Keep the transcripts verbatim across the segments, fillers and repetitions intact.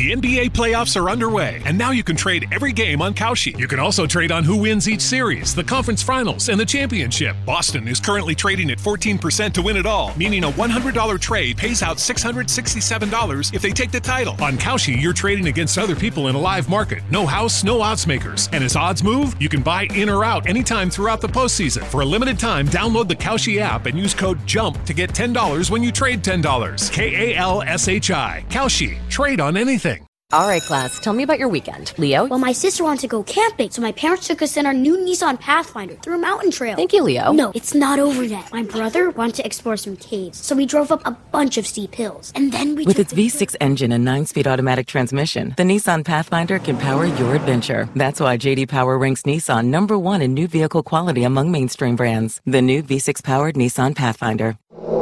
The N B A playoffs are underway, and now you can trade every game on Kalshi. You can also trade on who wins each series, the conference finals, and the championship. Boston is currently trading at fourteen percent to win it all, meaning a one hundred dollars trade pays out six hundred sixty-seven dollars if they take the title. On Kalshi, you're trading against other people in a live market. No house, no odds makers. And as odds move, you can buy in or out anytime throughout the postseason. For a limited time, download the Kalshi app and use code JUMP to get ten dollars when you trade ten dollars. K A L S H I. Kalshi. Trade on anything. All right, class, tell me about your weekend. Leo? Well, my sister wanted to go camping, so my parents took us in our new Nissan Pathfinder through a mountain trail. Thank you, Leo. No, it's not over yet. My brother wanted to explore some caves, so we drove up a bunch of steep hills. And then we With took its V six trip. engine and nine-speed automatic transmission, the Nissan Pathfinder can power your adventure. That's why J D Power ranks Nissan number one in new vehicle quality among mainstream brands. The new V six-powered Nissan Pathfinder.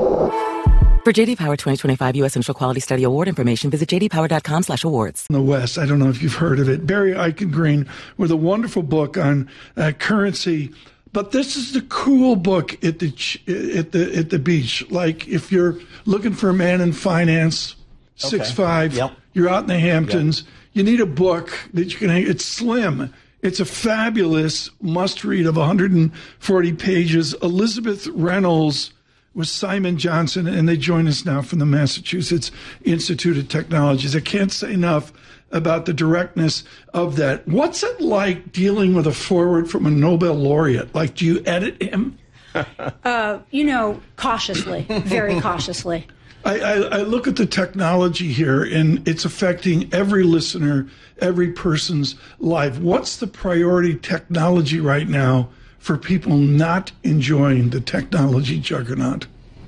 For J D Power twenty twenty-five U S Central Quality Study Award information, visit j d power dot com slash awards. In the West, I don't know if you've heard of it. Barry Eichengreen with a wonderful book on uh, currency. But this is the cool book at the at the at the beach. Like if you're looking for a man in finance, six okay. five, yep. you're out in the Hamptons. Yep. You need a book that you can hang. It's slim. It's a fabulous must-read of one hundred forty pages. Elizabeth Reynolds with Simon Johnson, and they join us now from the Massachusetts Institute of Technologies. I can't say enough about the directness of that. What's it like dealing with a forward from a Nobel laureate? Like, do you edit him? Uh, you know, cautiously, very cautiously. I, I, I look at the technology here, and it's affecting every listener, every person's life. What's the priority technology right now for people not enjoying the technology juggernaut?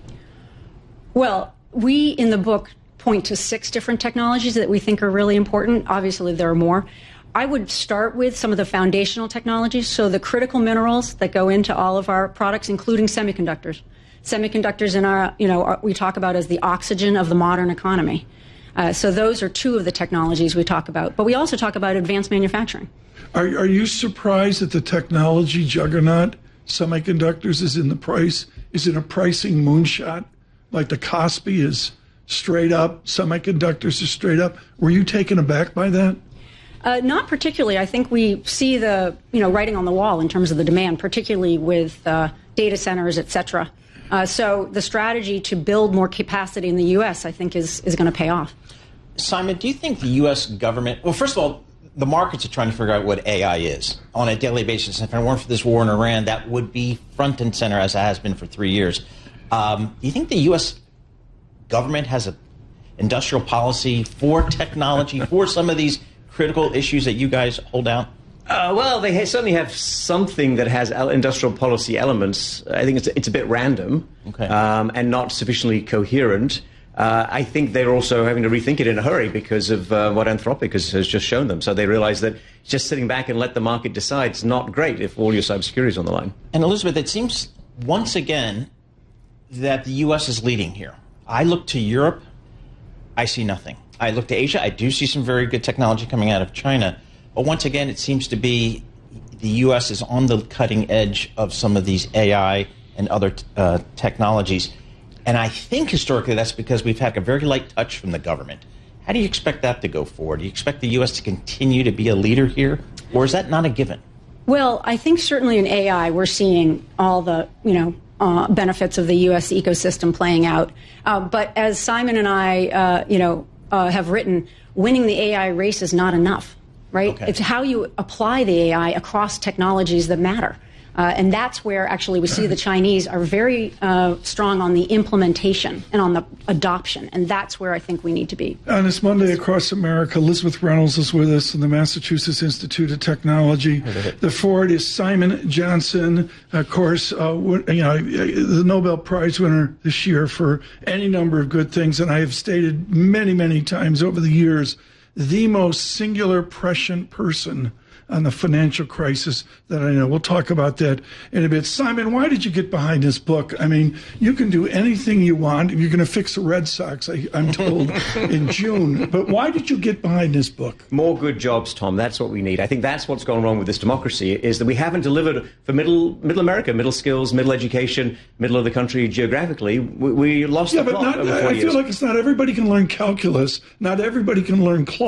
Well, we in the book point to six different technologies that we think are really important. Obviously, there are more. I would start with some of the foundational technologies, so the critical minerals that go into all of our products, including semiconductors. Semiconductors in our, you know, we talk about as the oxygen of the modern economy. Uh, so those are two of the technologies we talk about. But we also talk about advanced manufacturing. Are, are you surprised that the technology juggernaut, semiconductors, is in the price? Is it a pricing moonshot? Like the Kospi is straight up, semiconductors are straight up. Were you taken aback by that? Uh, not particularly. I think we see the, you know, writing on the wall in terms of the demand, particularly with uh, data centers, et cetera. Uh, so the strategy to build more capacity in the U S, I think, is, is going to pay off. Simon, do you think the U S government, well, first of all, the markets are trying to figure out what A I is on a daily basis. If it weren't for this war in Iran, that would be front and center, as it has been for three years. Um, do you think the U S government has an industrial policy for technology, for some of these critical issues that you guys hold out? Uh, well, they ha- certainly have something that has industrial policy elements. I think it's, it's a bit random okay. um, and not sufficiently coherent. Uh, I think they're also having to rethink it in a hurry because of uh, what Anthropic has, has just shown them. So they realize that just sitting back and let the market decide is not great if all your cybersecurity is on the line. And Elizabeth, it seems once again that the U S is leading here. I look to Europe, I see nothing. I look to Asia, I do see some very good technology coming out of China. But once again, it seems to be the U S is on the cutting edge of some of these A I and other uh, technologies. And I think historically that's because we've had a very light touch from the government. How do you expect that to go forward? Do you expect the U S to continue to be a leader here? Or is that not a given? Well, I think certainly in A I we're seeing all the, you know, uh, benefits of the U S ecosystem playing out. Uh, but as Simon and I, uh, you know, uh, have written, winning the A I race is not enough. Right? Okay. It's how you apply the A I across technologies that matter. Uh, and that's where actually we see the Chinese are very uh, strong on the implementation and on the adoption. And that's where I think we need to be. On this Monday Across America, Elizabeth Reynolds is with us in the Massachusetts Institute of Technology. The forward is Simon Johnson, of course, uh, you know, the Nobel Prize winner this year for any number of good things. And I have stated many, many times over the years, the most singular prescient person on the financial crisis that I know. We'll talk about that in a bit. Simon, why did you get behind this book? I mean, you can do anything you want. You're going to fix the Red Sox, I, I'm told, in June. But why did you get behind this book? More good jobs, Tom. That's what we need. I think that's what's gone wrong with this democracy, is that we haven't delivered for middle middle America, middle skills, middle education, middle of the country geographically. We, we lost yeah, the but plot not, over I forty feel years. like it's not everybody can learn calculus. Not everybody can learn cloth.